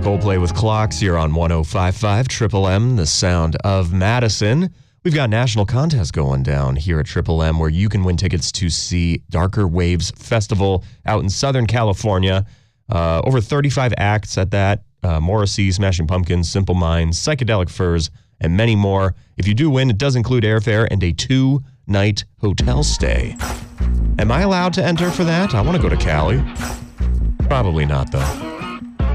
Coldplay with Clocks here on 105.5 Triple M, the sound of Madison. We've got national contests going down here at Triple M where you can win tickets to see Darker Waves Festival out in Southern California. Over 35 acts at that. Morrissey, Smashing Pumpkins, Simple Minds, Psychedelic Furs, and many more. If you do win, it does include airfare and a 2-night hotel stay. Am I allowed to enter for that? I want to go to Cali. Probably not, though.